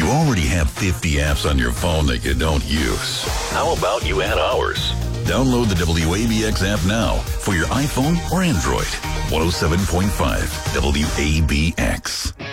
You already have 50 apps on your phone that you don't use. How about you add ours? Download the WABX app now for your iPhone or Android. 107.5 WABX.